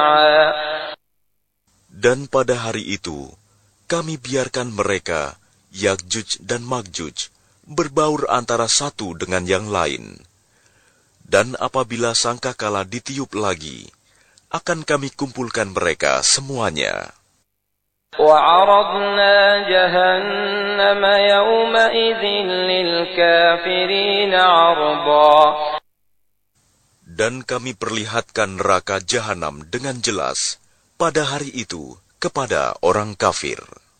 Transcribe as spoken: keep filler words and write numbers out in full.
Dan pada hari itu, kami biarkan mereka, Ya'juj dan Ma'juj, berbaur antara satu dengan yang lain. Dan apabila sangkakala ditiup lagi, akan kami kumpulkan mereka semuanya. وَعَرَضْنَا جَهَنَّمَ يَوْمَئِذٍ لِلْكَافِرِينَ عَرْضًا. Dan kami perlihatkan neraka Jahanam dengan jelas pada hari itu kepada orang kafir.